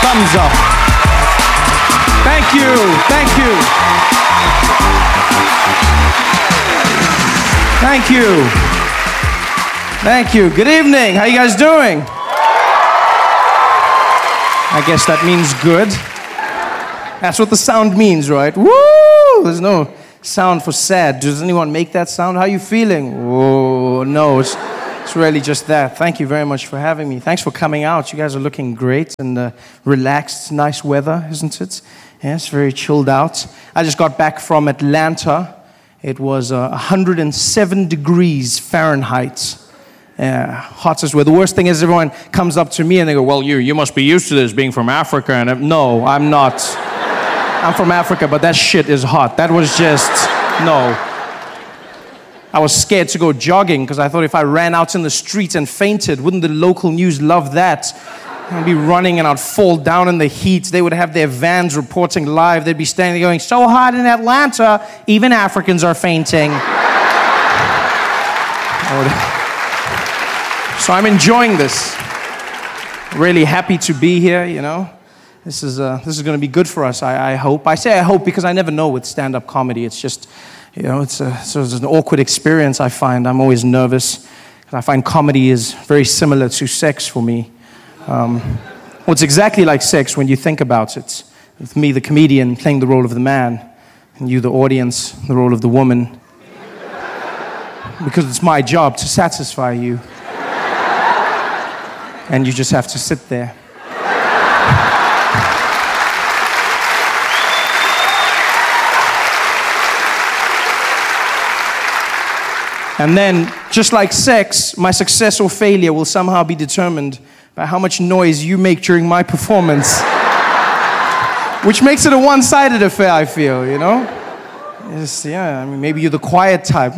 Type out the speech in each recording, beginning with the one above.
Thumbs up. Thank you. Thank you. Thank you. Thank you. Good evening. How you guys doing? I guess that means good. That's what the sound means, right? Woo! There's no sound for sad. Does anyone make that sound? How are you feeling? Oh, no, it's really just that. Thank you very much for having me. Thanks for coming out. You guys are looking great and relaxed. It's nice weather, isn't it? Yes, very chilled out. I just got back from Atlanta. It was 107 degrees Fahrenheit. Hottest weather. The worst thing is everyone comes up to me and they go, well, you must be used to this being from Africa. And no, I'm not. I'm from Africa, but that shit is hot. That was just, no. I was scared to go jogging because I thought if I ran out in the streets and fainted, wouldn't the local news love that? I'd be running and I'd fall down in the heat. They would have their vans reporting live. They'd be standing there going, so hot in Atlanta, even Africans are fainting. So I'm enjoying this. Really happy to be here, you know. This is going to be good for us, I hope. I say I hope because I never know with stand-up comedy. It's just, you know, it's an awkward experience, I find. I'm always nervous. I find comedy is very similar to sex for me. Well, it's exactly like sex when you think about it. With me, the comedian, playing the role of the man, and you, the audience, the role of the woman. Because it's my job to satisfy you. And you just have to sit there. And then, just like sex, my success or failure will somehow be determined by how much noise you make during my performance. Which makes it a one-sided affair, I feel, you know? I mean, maybe you're the quiet type.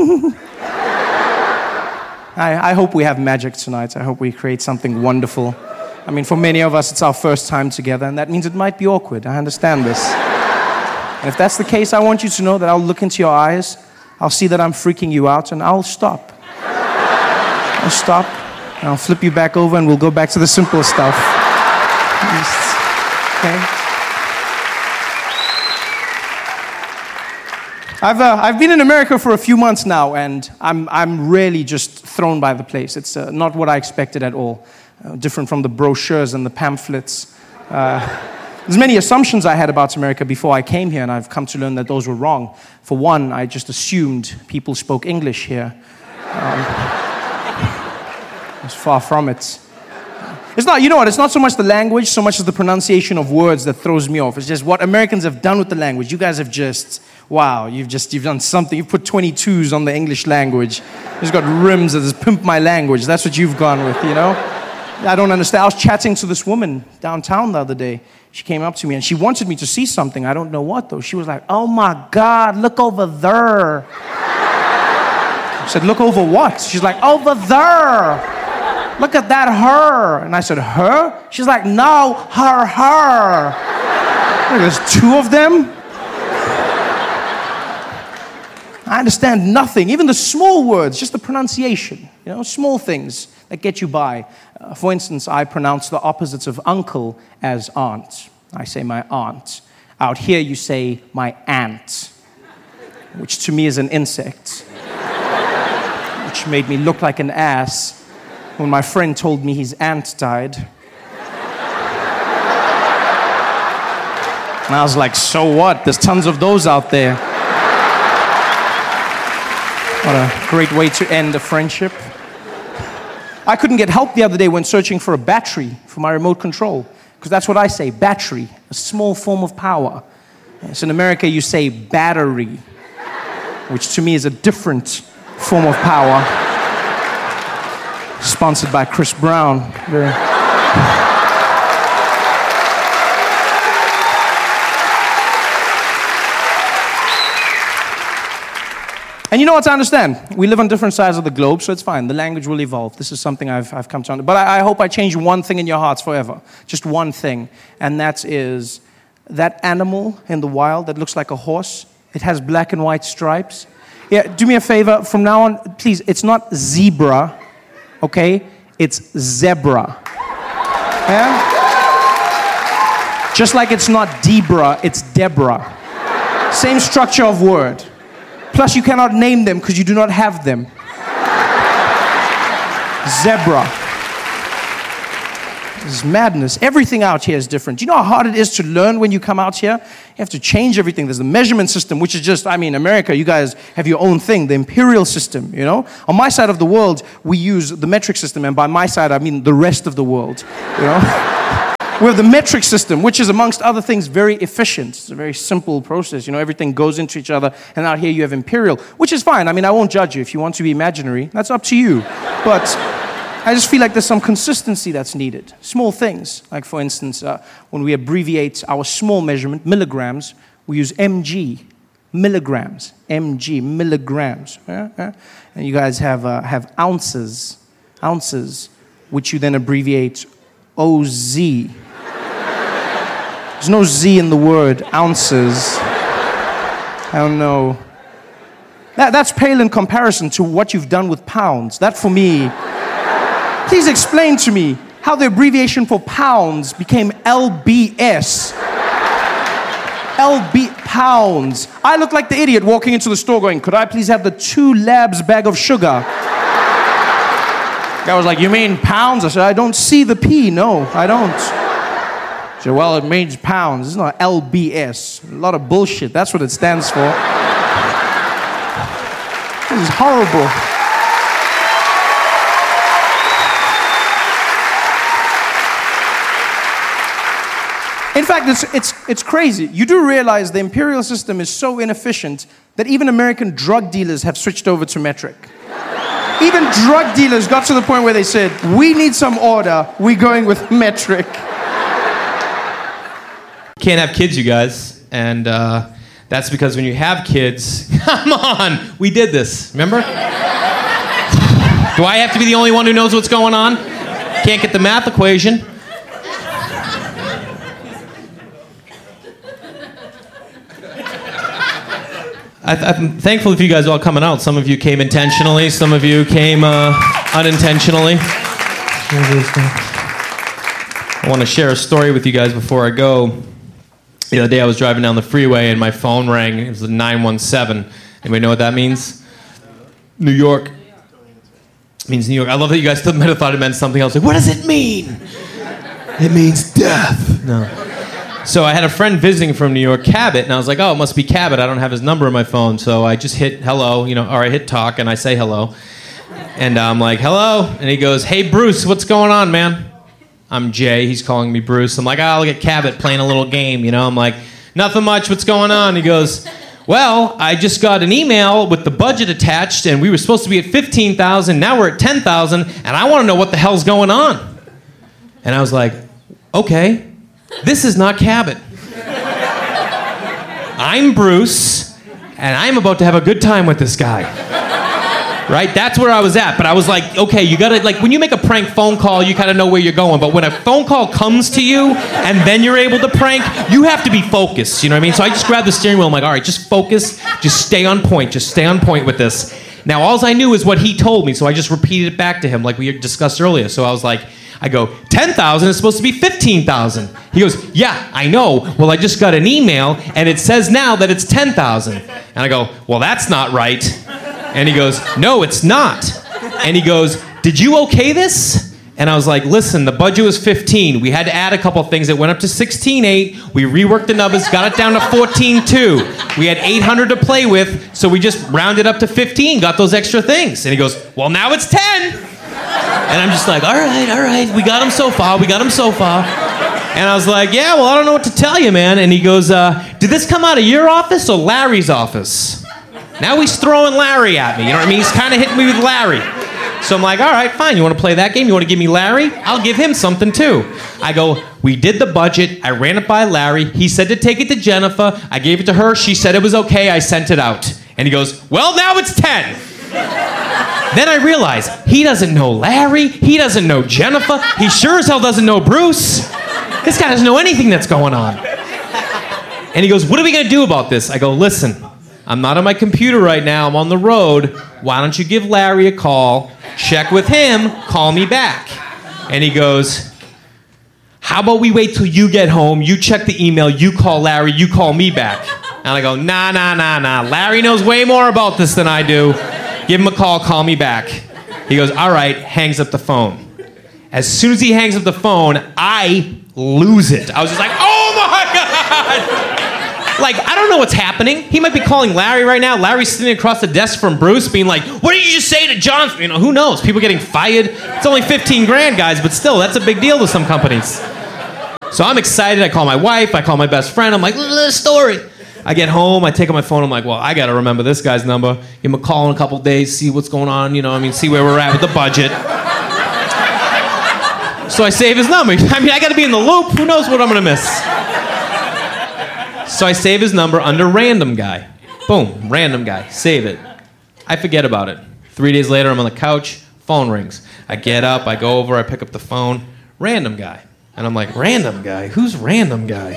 I hope we have magic tonight. I hope we create something wonderful. I mean, for many of us, it's our first time together, and that means it might be awkward. I understand this. And if that's the case, I want you to know that I'll look into your eyes, I'll see that I'm freaking you out, and I'll stop. I'll stop, and I'll flip you back over, and we'll go back to the simple stuff. Okay? I've been in America for a few months now, and I'm really just thrown by the place. It's not what I expected at all. Different from the brochures and the pamphlets. There's many assumptions I had about America before I came here, and I've come to learn that those were wrong. For one, I just assumed people spoke English here. It's far from it. It's not, you know what, it's not so much the language, so much as the pronunciation of words that throws me off. It's just what Americans have done with the language. You guys have just, wow, you've done something. You've put 22s on the English language. You've got rims that says, pimp my language. That's what you've gone with, you know? I don't understand. I was chatting to this woman downtown the other day. She came up to me and she wanted me to see something. I don't know what, though. She was like, oh my God, look over there. I said, look over what? She's like, over there. Look at that her. And I said, her? She's like, no, her. Like, there's two of them? I understand nothing. Even the small words, just the pronunciation. You know, small things that get you by. For instance, I pronounce the opposites of uncle as aunt. I say my aunt. Out here you say my ant, which to me is an insect, which made me look like an ass when my friend told me his aunt died. And I was like, so what? There's tons of those out there. What a great way to end a friendship. I couldn't get help the other day when searching for a battery for my remote control, because that's what I say, battery, a small form of power. Yes, in America, you say battery, which to me is a different form of power. Sponsored by Chris Brown. And you know what, I understand. We live on different sides of the globe, so it's fine. The language will evolve. This is something I've come to understand. But I hope I change one thing in your hearts forever. Just one thing. And that is that animal in the wild that looks like a horse. It has black and white stripes. Yeah, do me a favor. From now on, please, it's not zebra, okay? It's zebra. Yeah? Just like it's not Debra, it's Deborah. Same structure of word. Plus, you cannot name them because you do not have them. Zebra. This is madness. Everything out here is different. Do you know how hard it is to learn when you come out here? You have to change everything. There's the measurement system, which is just, America, you guys have your own thing, the imperial system, you know? On my side of the world, we use the metric system, and by my side, I mean the rest of the world, you know? We have the metric system, which is, amongst other things, very efficient. It's a very simple process. You know, everything goes into each other. And out here you have imperial, which is fine. I won't judge you. If you want to be imaginary, that's up to you. But I just feel like there's some consistency that's needed. Small things. Like, for instance, when we abbreviate our small measurement, milligrams, we use mg. Milligrams. Mg. Milligrams. And you guys have ounces. Ounces, which you then abbreviate OZ. There's no Z in the word, ounces. I don't know. That's pale in comparison to what you've done with pounds. That for me, please explain to me how the abbreviation for pounds became LBS. Pounds. I look like the idiot walking into the store going, could I please have the 2 labs bag of sugar? Guy was like, you mean pounds? I said, I don't see the P. No, I don't. He said, well, it means pounds. It's not LBS. A lot of bullshit. That's what it stands for. This is horrible. In fact, it's crazy. You do realize the imperial system is so inefficient that even American drug dealers have switched over to metric. Even drug dealers got to the point where they said, we need some order, we're going with metric. Can't have kids, you guys, and that's because when you have kids, come on, we did this, remember? Do I have to be the only one who knows what's going on? Can't get the math equation. I'm thankful for you guys all coming out. Some of you came intentionally, some of you came unintentionally. I want to share a story with you guys before I go. The other day I was driving down the freeway and my phone rang. It was a 917. Anybody know what that means? New York. It means New York. I love that you guys might have thought it meant something else. Like, what does it mean? It means death. No. So I had a friend visiting from New York, Cabot, and I was like, oh, it must be Cabot. I don't have his number on my phone. So I just hit hello, or I hit talk, and I say hello. And I'm like, hello. And he goes, hey, Bruce, what's going on, man? I'm Jay. He's calling me Bruce. I'm like, I'll get Cabot playing a little game, I'm like, nothing much. What's going on? He goes, well, I just got an email with the budget attached, and we were supposed to be at 15,000. Now we're at 10,000, and I want to know what the hell's going on. And I was like, okay, this is not Cabot. I'm Bruce, and I'm about to have a good time with this guy. Right? That's where I was at. But I was like, okay, you gotta, when you make a prank phone call, you kind of know where you're going. But when a phone call comes to you and then you're able to prank, you have to be focused. You know what I mean? So I just grabbed the steering wheel. I'm like, all right, just focus. Just stay on point. Just stay on point with this. Now, all I knew is what he told me. So I just repeated it back to him like we discussed earlier. So I was like, I go, 10,000 is supposed to be 15,000. He goes, yeah, I know. Well, I just got an email and it says now that it's 10,000. And I go, well, that's not right. And he goes, no, it's not. And he goes, did you okay this? And I was like, listen, the budget was 15. We had to add a couple things. It went up to 16.8. We reworked the numbers, got it down to 14.2. We had 800 to play with, so we just rounded up to 15, got those extra things. And he goes, well, now it's 10. And I'm just like, all right. We got him so far. And I was like, yeah, well, I don't know what to tell you, man. And he goes, did this come out of your office or Larry's office? Now he's throwing Larry at me, you know what I mean? He's kind of hitting me with Larry. So I'm like, all right, fine. You want to play that game? You want to give me Larry? I'll give him something too. I go, we did the budget. I ran it by Larry. He said to take it to Jennifer. I gave it to her. She said it was okay. I sent it out. And he goes, well, now it's 10. Then I realize he doesn't know Larry. He doesn't know Jennifer. He sure as hell doesn't know Bruce. This guy doesn't know anything that's going on. And he goes, what are we going to do about this? I go, listen. I'm not on my computer right now. I'm on the road. Why don't you give Larry a call, check with him, call me back. And he goes, how about we wait till you get home, you check the email, you call Larry, you call me back. And I go, nah. Larry knows way more about this than I do. Give him a call me back. He goes, all right, hangs up the phone. As soon as he hangs up the phone, I lose it. I was just like, oh my God! Like, I don't know what's happening. He might be calling Larry right now. Larry's sitting across the desk from Bruce being like, what did you just say to John? You know, who knows? People getting fired. It's only 15 grand, guys, but still, that's a big deal to some companies. So I'm excited. I call my wife. I call my best friend. I'm like, look at this story. I get home. I take out my phone. I'm like, well, I got to remember this guy's number. Give him a call in a couple days, see what's going on, see where we're at with the budget. So I save his number. I got to be in the loop. Who knows what I'm going to miss? So I save his number under random guy. Boom, random guy. Save it. I forget about it. 3 days later, I'm on the couch. Phone rings. I get up. I go over. I pick up the phone. Random guy. And I'm like, random guy? Who's random guy?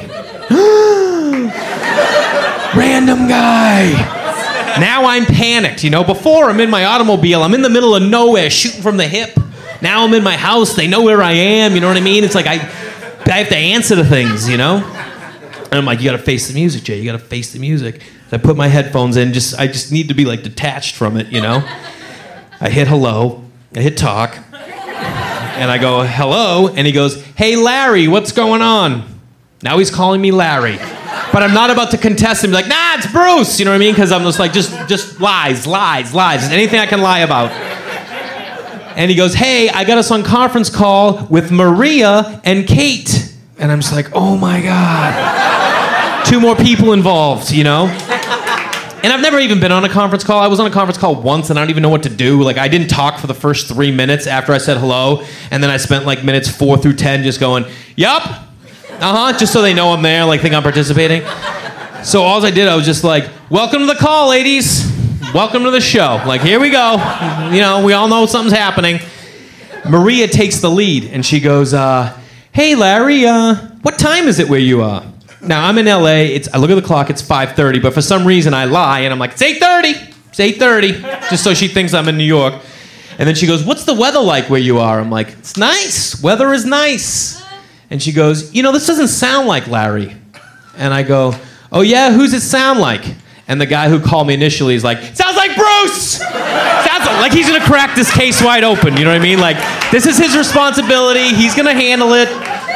Random guy. Now I'm panicked. Before I'm in my automobile. I'm in the middle of nowhere shooting from the hip. Now I'm in my house. They know where I am. You know what I mean? It's like I have to answer to things, And I'm like, you got to face the music, Jay. You got to face the music. So I put my headphones in. I just need to be like detached from it, I hit hello. I hit talk. And I go, hello. And he goes, hey, Larry, what's going on? Now he's calling me Larry. But I'm not about to contest him. Like, nah, it's Bruce. You know what I mean? Because I'm just like, just lies. Anything I can lie about. And he goes, hey, I got us on conference call with Maria and Kate. And I'm just like, oh my God. 2 more people involved, And I've never even been on a conference call. I was on a conference call once and I don't even know what to do. Like, I didn't talk for the first 3 minutes after I said hello. And then I spent like minutes 4 through 10 just going, yup. Just so they know I'm there, like think I'm participating. So all I did, I was just like, welcome to the call, ladies. Welcome to the show. Like, here we go. We all know something's happening. Maria takes the lead, and she goes, hey, Larry, what time is it where you are? Now, I'm in L.A. I look at the clock, it's 5:30, but for some reason I lie, and I'm like, it's 8:30. It's 8:30, just so she thinks I'm in New York. And then she goes, what's the weather like where you are? I'm like, it's nice. Weather is nice. And she goes, this doesn't sound like Larry. And I go, oh, yeah? Who's it sound like? And the guy who called me initially is like, sounds like Bruce! Sounds like he's gonna crack this case wide open, you know what I mean? Like, this is his responsibility, he's gonna handle it.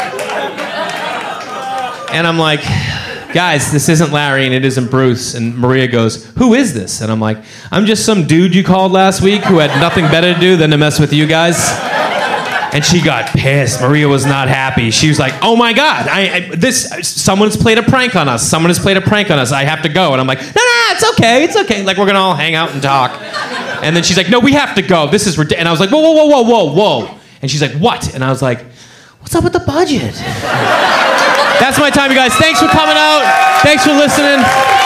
And I'm like, guys, this isn't Larry and it isn't Bruce. And Maria goes, who is this? And I'm like, I'm just some dude you called last week who had nothing better to do than to mess with you guys. And she got pissed. Maria was not happy. She was like, oh my God, someone's played a prank on us. Someone has played a prank on us. I have to go. And I'm like, no, it's okay. Like, we're gonna all hang out and talk. And then she's like, no, we have to go. This is ridiculous. And I was like, whoa. And she's like, what? And I was like, what's up with the budget? That's my time, you guys. Thanks for coming out. Thanks for listening.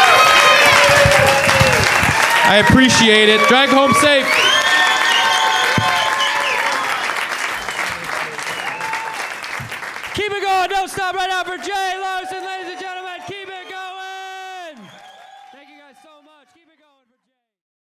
I appreciate it. Drive home safe. Keep it going. Don't stop right now for Jay Larson.